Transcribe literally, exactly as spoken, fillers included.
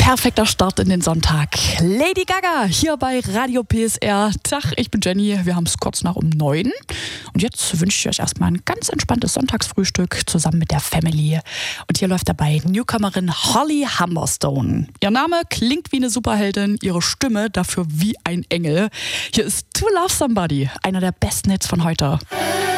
Perfekter Start in den Sonntag. Lady Gaga hier bei Radio P S R. Tag, ich bin Jenny. Wir haben es kurz nach um neun. Und jetzt wünsche ich euch erstmal ein ganz entspanntes Sonntagsfrühstück zusammen mit der Family. Und hier läuft dabei Newcomerin Holly Humberstone. Ihr Name klingt wie eine Superheldin, ihre Stimme dafür wie ein Engel. Hier ist To Love Somebody, einer der besten Hits von heute.